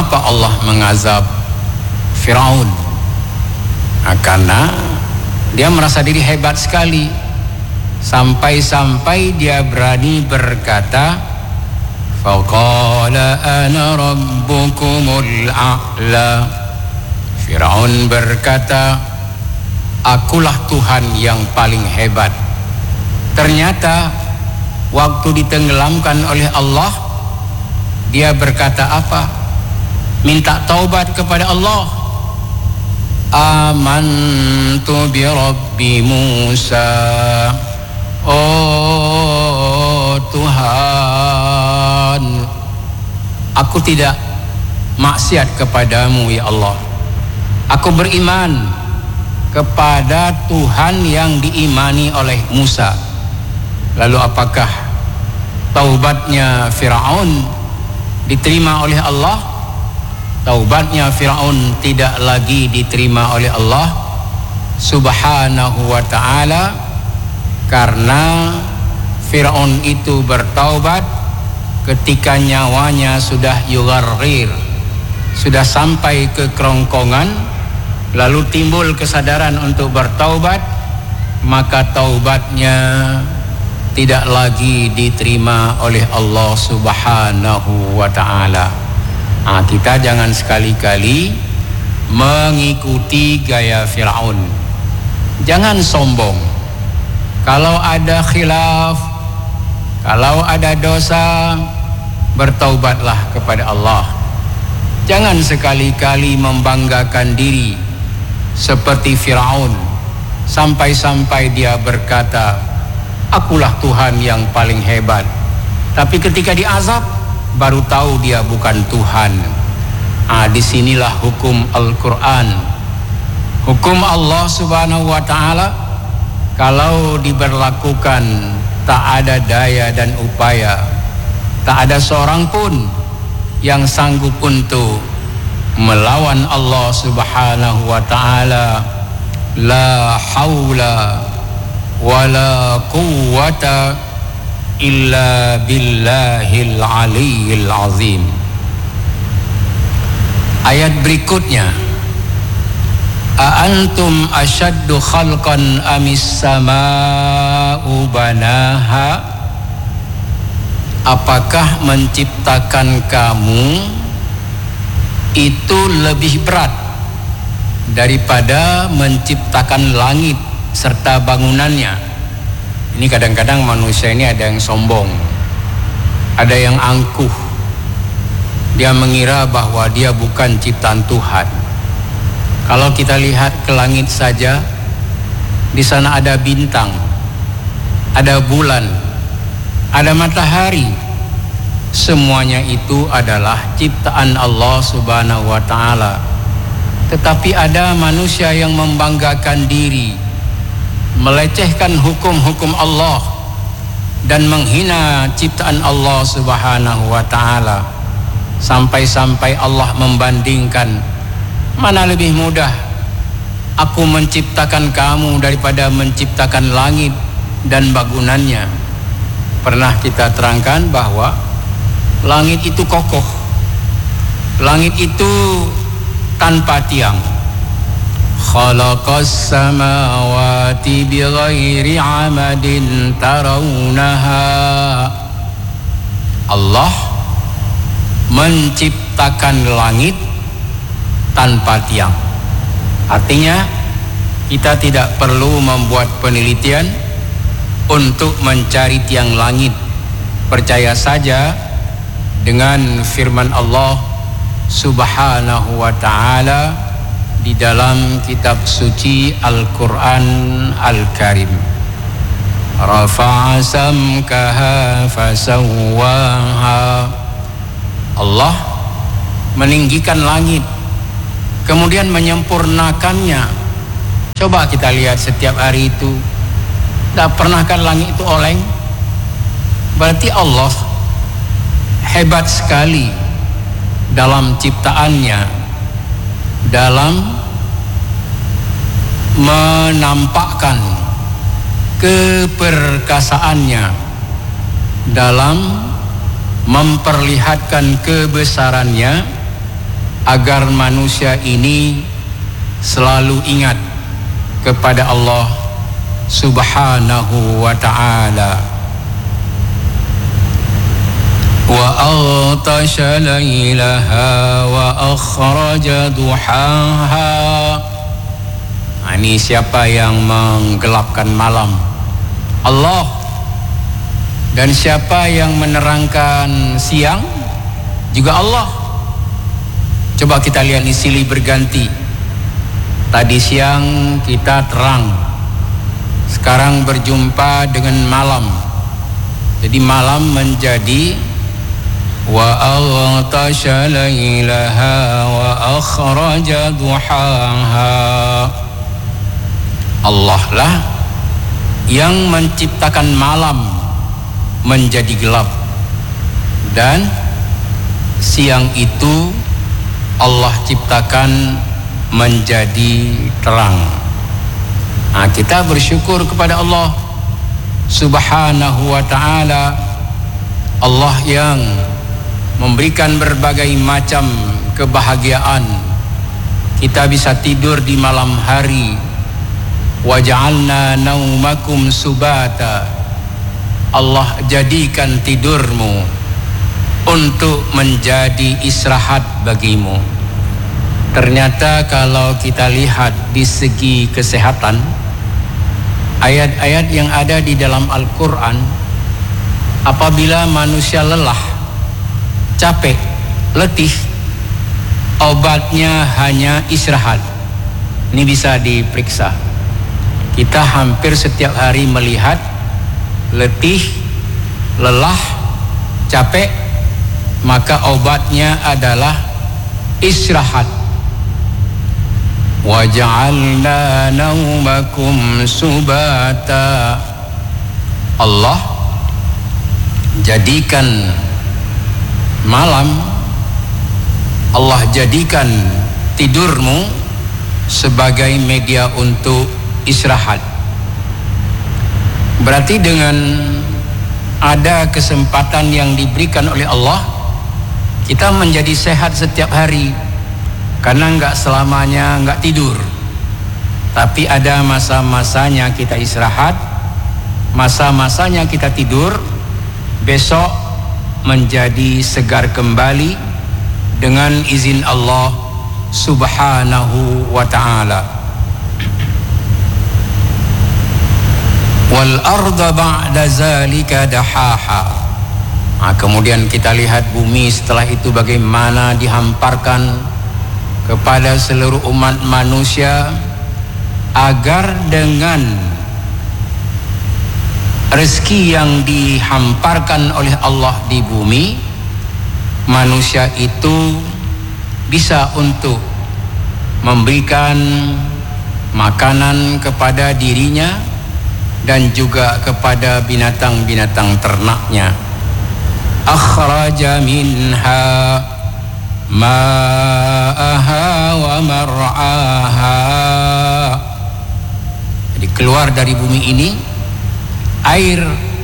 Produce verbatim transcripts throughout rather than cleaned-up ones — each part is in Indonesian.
Mengapa Allah mengazab Firaun? Nah, karena dia merasa diri hebat sekali, sampai-sampai dia berani berkata, faqala ana rabbukumul a'la. Firaun berkata, akulah Tuhan yang paling hebat. Ternyata waktu ditenggelamkan oleh Allah, dia berkata apa? Minta taubat kepada Allah. Amantu bi Rabbi Musa. Oh Tuhan, aku tidak maksiat kepadamu ya Allah. Aku beriman kepada Tuhan yang diimani oleh Musa. Lalu apakah taubatnya Firaun diterima oleh Allah? Taubatnya Firaun tidak lagi diterima oleh Allah Subhanahu wa ta'ala, karena Firaun itu bertaubat ketika nyawanya sudah yugharrir, sudah sampai ke kerongkongan, lalu timbul kesadaran untuk bertaubat, maka taubatnya tidak lagi diterima oleh Allah Subhanahu wa ta'ala. Nah, kita jangan sekali-kali mengikuti gaya Firaun. Jangan sombong. Kalau ada khilaf, kalau ada dosa, bertaubatlah kepada Allah. Jangan sekali-kali membanggakan diri seperti Firaun, sampai-sampai dia berkata, akulah Tuhan yang paling hebat. Tapi ketika diazab, baru tahu dia bukan Tuhan. Ah, disinilah hukum Al-Quran, hukum Allah Subhanahu wa ta'ala. Kalau diberlakukan, tak ada daya dan upaya, tak ada seorang pun yang sanggup untuk melawan Allah Subhanahu wa ta'ala. La haula wala quwwata illa billahil aliyyil azim. Ayat berikutnya, a antum ashaddu khalqan amis sama'u banaha. Apakah menciptakan kamu itu lebih berat daripada menciptakan langit serta bangunannya? Ini kadang-kadang manusia ini ada yang sombong, ada yang angkuh. Dia mengira bahwa dia bukan ciptaan Tuhan. Kalau kita lihat ke langit saja, di sana ada bintang, ada bulan, ada matahari. Semuanya itu adalah ciptaan Allah Subhanahu wa ta'ala. Tetapi ada manusia yang membanggakan diri, melecehkan hukum-hukum Allah dan menghina ciptaan Allah Subhanahu wa ta'ala, sampai-sampai Allah membandingkan, mana lebih mudah aku menciptakan kamu daripada menciptakan langit dan bangunannya. Pernah kita terangkan bahwa langit itu kokoh, langit itu tanpa tiang. Khalaqas samawati bighairi amadin tarawunaha. Allah menciptakan langit tanpa tiang. Artinya kita tidak perlu membuat penelitian untuk mencari tiang langit. Percaya saja dengan firman Allah Subhanahu wa ta'ala di dalam kitab suci Al-Quran Al-Karim. Rafa'a samkaha fasawwaha. Allah meninggikan langit, kemudian menyempurnakannya. Coba kita lihat setiap hari itu, tak pernahkan langit itu oleng? Berarti Allah hebat sekali dalam ciptaannya, dalam menampakkan keperkasaannya, dalam memperlihatkan kebesarannya agar manusia ini selalu ingat kepada Allah Subhanahu wa ta'ala. Wa aghtasha laylaha wa akhraja duhaha. Ini siapa yang menggelapkan malam? Allah. Dan siapa yang menerangkan siang? Juga Allah. Coba kita lihat ini silih berganti. Tadi siang kita terang, sekarang berjumpa dengan malam. Jadi malam menjadi wa aghtasha laylaha wa akhraja duhaha. Allah lah yang menciptakan malam menjadi gelap, dan siang itu Allah ciptakan menjadi terang. Nah, kita bersyukur kepada Allah Subhanahu wa ta'ala, Allah yang memberikan berbagai macam kebahagiaan. Kita bisa tidur di malam hari. Wa ja'alna naumakum subata. Allah jadikan tidurmu untuk menjadi istirahat bagimu. Ternyata kalau kita lihat di segi kesehatan, ayat-ayat yang ada di dalam Al-Quran, apabila manusia lelah, capek, letih, obatnya hanya istirahat. Ini bisa diperiksa. Kita hampir setiap hari melihat letih, lelah, capek, maka obatnya adalah istirahat. Wa ja'alna naumakum subata. Allah jadikan malam, Allah jadikan tidurmu sebagai media untuk istirahat. Berarti dengan ada kesempatan yang diberikan oleh Allah, kita menjadi sehat setiap hari. Karena enggak selamanya enggak tidur, tapi ada masa-masanya kita istirahat, masa-masanya kita tidur. Besok menjadi segar kembali dengan izin Allah Subhanahu wa ta'ala. Wal arda ba'da zalika dahaha. Nah, kemudian kita lihat bumi setelah itu bagaimana dihamparkan kepada seluruh umat manusia, agar dengan rezeki yang dihamparkan oleh Allah di bumi, manusia itu bisa untuk memberikan makanan kepada dirinya dan juga kepada binatang-binatang ternaknya. Akhraja minha ma'aha wa mar'aha. Jadi keluar dari bumi ini air.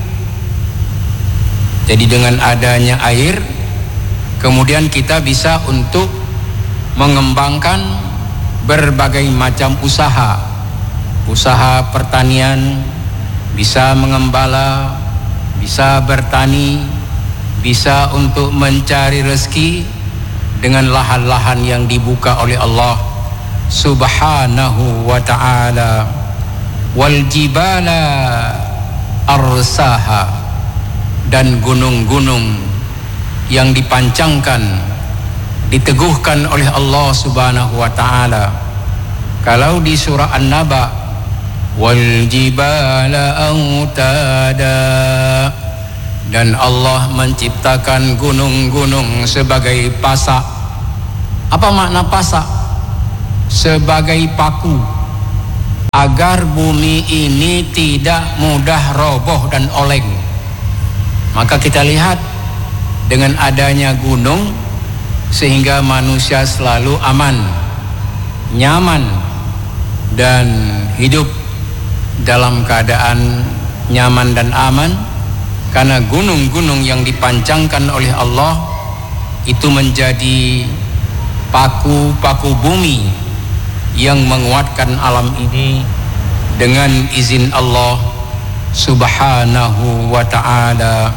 Jadi dengan adanya air, kemudian kita bisa untuk mengembangkan berbagai macam usaha. Usaha pertanian, bisa mengembala, bisa bertani, bisa untuk mencari rezeki dengan lahan-lahan yang dibuka oleh Allah Subhanahu wa ta'ala. Wal jibala arsaha. Dan gunung-gunung yang dipancangkan, diteguhkan oleh Allah Subhanahu wa ta'ala. Kalau di surah An-Naba, wal jibala autada, dan Allah menciptakan gunung-gunung sebagai pasak. Apa makna pasak? Sebagai paku, agar bumi ini tidak mudah roboh dan oleng. Maka kita lihat dengan adanya gunung, sehingga manusia selalu aman, nyaman, dan hidup dalam keadaan nyaman dan aman. Karena gunung-gunung yang dipancangkan oleh Allah itu menjadi paku-paku bumi yang menguatkan alam ini dengan izin Allah Subhanahu wa ta'ala.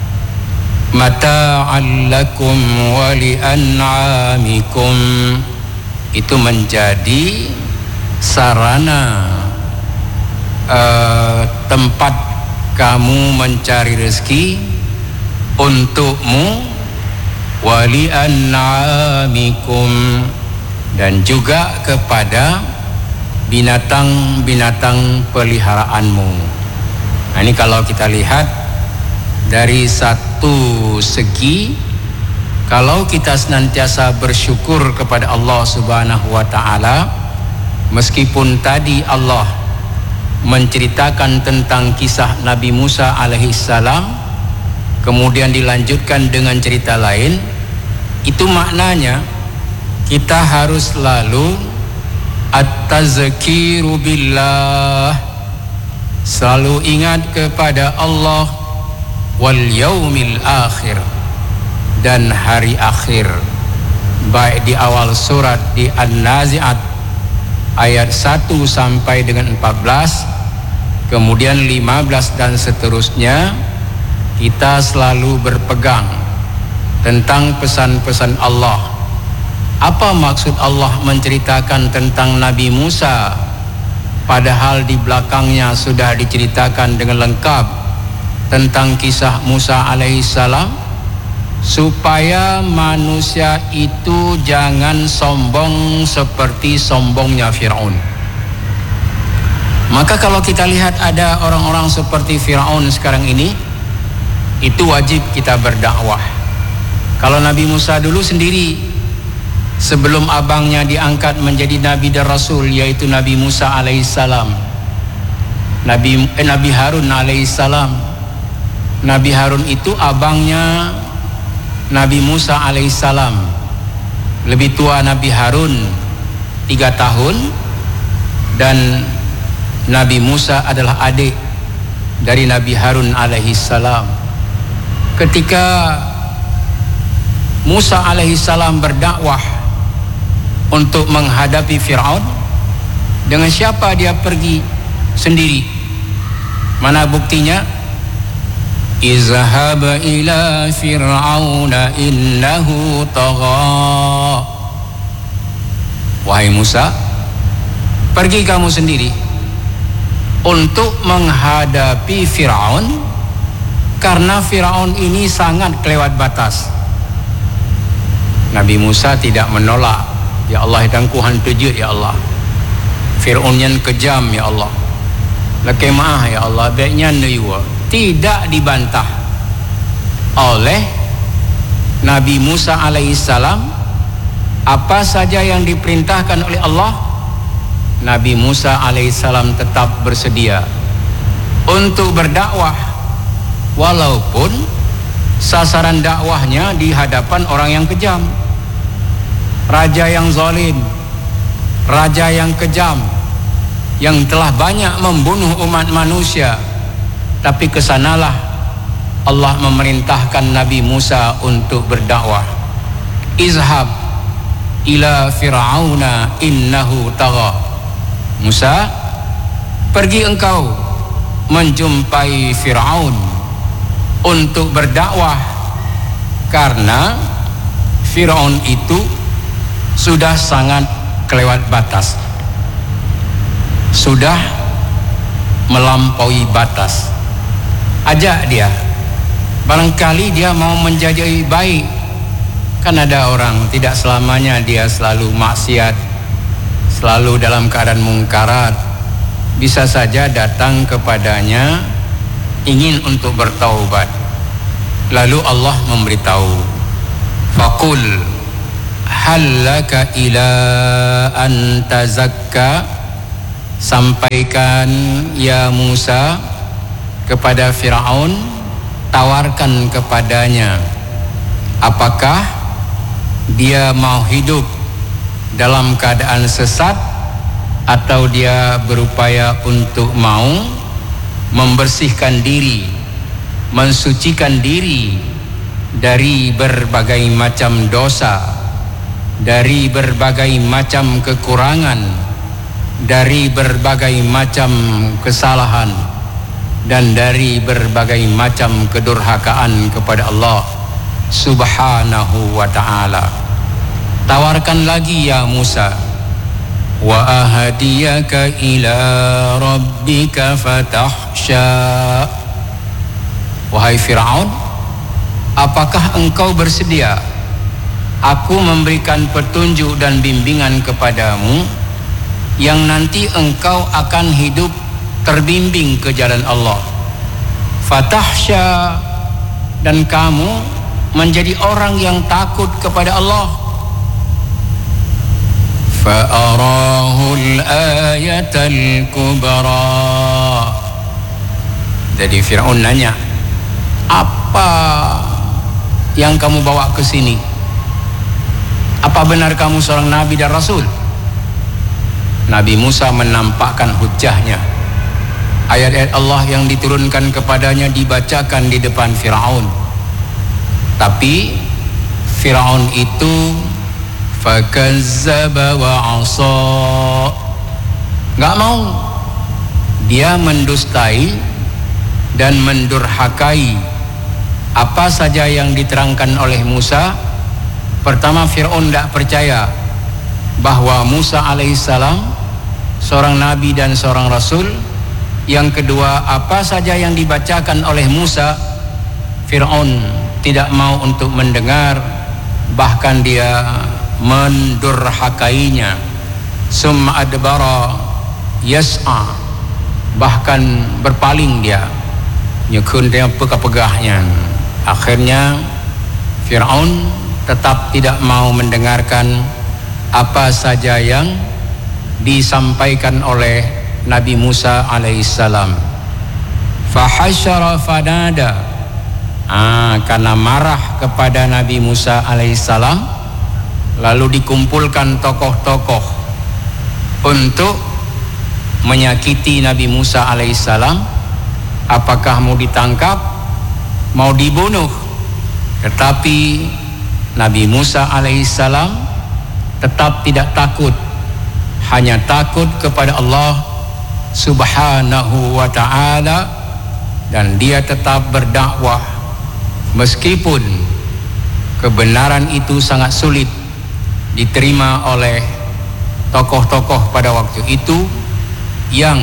Mata'an lakum wa li'an'amikum, itu menjadi sarana uh, tempat kamu mencari rezeki untukmu, wa li'an'amikum, dan juga kepada binatang-binatang peliharaanmu. Nah, ini kalau kita lihat dari satu segi, kalau kita senantiasa bersyukur kepada Allah Subhanahu wa ta'ala, meskipun tadi Allah menceritakan tentang kisah Nabi Musa alaihissalam, kemudian dilanjutkan dengan cerita lain, itu maknanya kita harus selalu at-tazkiru billah, selalu ingat kepada Allah, wal yaumil akhir, dan hari akhir. Baik di awal surat di An-Nazi'at ayat satu sampai dengan empat belas, kemudian lima belas dan seterusnya, kita selalu berpegang tentang pesan-pesan Allah. Apa maksud Allah menceritakan tentang Nabi Musa padahal di belakangnya sudah diceritakan dengan lengkap tentang kisah Musa alaihissalam? Supaya manusia itu jangan sombong seperti sombongnya Fir'aun. Maka kalau kita lihat ada orang-orang seperti Fir'aun sekarang ini, itu wajib kita berdakwah. Kalau Nabi Musa dulu sendiri, sebelum abangnya diangkat menjadi Nabi dan Rasul, yaitu Nabi Musa alaihissalam, Nabi, eh, Nabi Harun alaihissalam. Nabi Harun itu abangnya Nabi Musa alaihissalam. Lebih tua Nabi Harun tiga tahun, dan Nabi Musa adalah adik dari Nabi Harun alaihissalam. Ketika Musa alaihissalam berdakwah untuk menghadapi Fir'aun, dengan siapa dia pergi? Sendiri. Mana buktinya? Izhab ila fir'auna innahu tagha. Wahai Musa, pergi kamu sendiri untuk menghadapi Fir'aun, karena Fir'aun ini sangat kelewat batas. Nabi Musa tidak menolak. Ya Allah, hidangku hantu je ya Allah. Fir'aun yang kejam ya Allah. Laki maaf ya Allah, baiknya nuywa. Tidak dibantah oleh Nabi Musa alaihissalam. Apa saja yang diperintahkan oleh Allah, Nabi Musa alaihissalam tetap bersedia untuk berdakwah, walaupun sasaran dakwahnya di hadapan orang yang kejam, raja yang zalim, raja yang kejam, yang telah banyak membunuh umat manusia. Tapi kesanalah Allah memerintahkan Nabi Musa untuk berdakwah. Izhab ila fir'auna innahu tagha. Musa, pergi engkau menjumpai Fir'aun untuk berdakwah, karena Fir'aun itu sudah sangat kelewat batas, sudah melampaui batas. Ajak dia, barangkali dia mau menjadi baik. Kan ada orang tidak selamanya dia selalu maksiat, selalu dalam keadaan mungkarat. Bisa saja datang kepadanya ingin untuk bertaubat. Lalu Allah memberitahu, faqul hallaka ila an tazakka. Sampaikan ya Musa kepada Fir'aun, tawarkan kepadanya, apakah dia mau hidup dalam keadaan sesat, atau dia berupaya untuk mau membersihkan diri, mensucikan diri dari berbagai macam dosa, dari berbagai macam kekurangan, dari berbagai macam kesalahan, dan dari berbagai macam kedurhakaan kepada Allah Subhanahu wa ta'ala. Tawarkan lagi ya Musa, wa ahdiyaka ila rabbika fatahsya. Wahai Fir'aun, apakah engkau bersedia aku memberikan petunjuk dan bimbingan kepadamu yang nanti engkau akan hidup terbimbing ke jalan Allah. Fatahsya, dan kamu menjadi orang yang takut kepada Allah. Fa'arahul ayatal kubra. Jadi Fir'aun nanya, apa yang kamu bawa ke sini? Apa benar kamu seorang nabi dan rasul? Nabi Musa menampakkan hujjahnya. Ayat-ayat Allah yang diturunkan kepadanya dibacakan di depan Fir'aun. Tapi Fir'aun itu fakazzaba wa asa, nggak mau. Dia mendustai dan mendurhakai apa saja yang diterangkan oleh Musa. Pertama, Fir'aun tidak percaya bahwa Musa alaihissalam seorang nabi dan seorang rasul. Yang kedua, apa saja yang dibacakan oleh Musa, Fir'aun tidak mau untuk mendengar, bahkan dia mendurhakainya. Summa adbara yas'a, bahkan berpaling dia, nyekun dia pegah-pegahnya. Akhirnya Fir'aun tetap tidak mau mendengarkan apa saja yang disampaikan oleh Nabi Musa alaihissalam. Fahasyara fanada, ah, karena marah kepada Nabi Musa alaihissalam, lalu dikumpulkan tokoh-tokoh untuk menyakiti Nabi Musa alaihissalam. Apakah mau ditangkap, mau dibunuh? Tetapi Nabi Musa alaihissalam tetap tidak takut, hanya takut kepada Allah Subhanahu wa ta'ala, dan dia tetap berdakwah meskipun kebenaran itu sangat sulit diterima oleh tokoh-tokoh pada waktu itu yang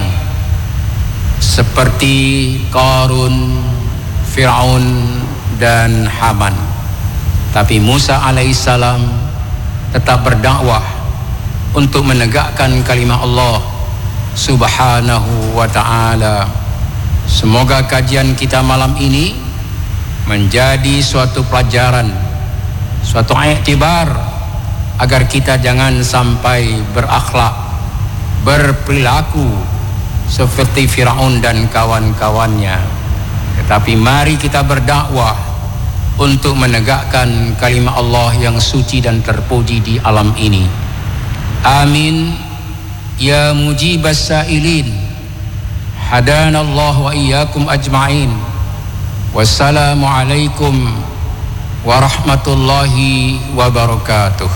seperti Qarun, Fir'aun, dan Haman. Tapi Musa alaihissalam tetap berdakwah untuk menegakkan kalimah Allah Subhanahu wa ta'ala. Semoga kajian kita malam ini menjadi suatu pelajaran, suatu iktibar, agar kita jangan sampai berakhlak, berperilaku seperti Fir'aun dan kawan-kawannya. Tetapi mari kita berdakwah untuk menegakkan kalimah Allah yang suci dan terpuji di alam ini. Amin ya mujibas sa'ilin. Hadanallah wa iyyakum ajma'in. Wassalamu alaikum warahmatullahi wabarakatuh.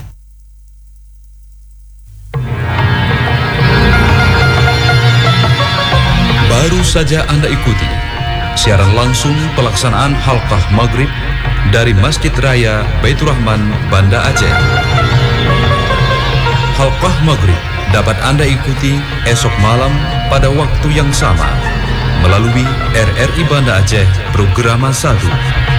Baru saja Anda ikuti siaran langsung pelaksanaan halqah maghrib dari Masjid Raya Baitur Rahman, Banda Aceh. Halqah maghrib dapat Anda ikuti esok malam pada waktu yang sama melalui R R I Banda Aceh Programa satu.